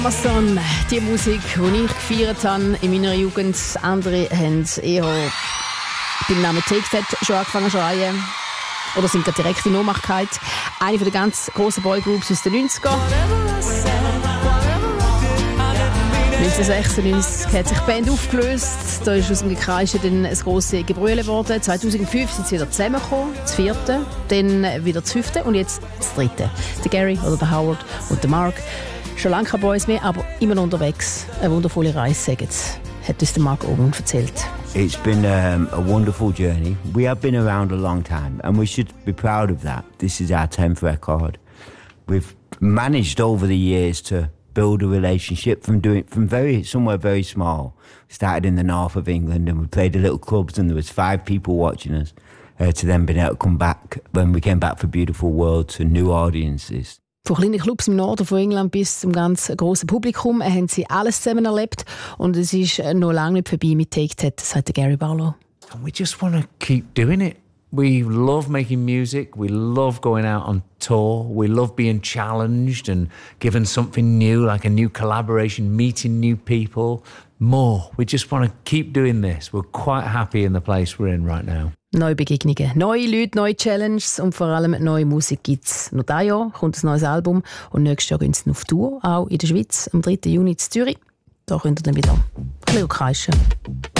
Amazon, die Musik, die ich gefeiert habe in meiner Jugend. Andere haben eher beim Namen Take-That schon angefangen zu schreien. Oder sind gerade direkt in Ohnmacht gefallen. Eine der ganz grossen Boygroups aus den 90ern. 1996 hat sich die Band aufgelöst. Da ist aus dem Gekreischen dann ein grosses Gebrülle geworden. 2005 sind sie wieder zusammengekommen, das 4., dann wieder das 5. und jetzt das 3. Der Gary oder der Howard und der Mark. Schon lange keine Boys mehr, aber immer noch unterwegs. Eine wundervolle Reise, sagen sie. Hat uns der Mark Owen erzählt. It's been a wonderful journey. We have been around a long time and we should be proud of that. This is our 10th record. We've managed over the years to build a relationship from somewhere very small. We started in the north of England and we played at little clubs and there was 5 people watching us, to then being able to come back when we came back for Beautiful World to new audiences. Von kleinen Clubs im Norden von England bis zum ganz grossen Publikum haben sie alles zusammen erlebt und es ist noch lange nicht vorbei mit Take-That, sagt Gary Barlow. And we just want to keep doing it. We love making music, we love going out on tour, we love being challenged and given something new, like a new collaboration, meeting new people. More. We just want to keep doing this. We're quite happy in the place we're in right now. Neue Begegnungen, neue Leute, neue Challenges und vor allem neue Musik gibt es. Noch dieses Jahr kommt ein neues Album und nächstes Jahr gehen sie auf Tour, auch in der Schweiz, am 3. Juni in Zürich. Da könnt ihr dann wieder ein bisschen kreischen.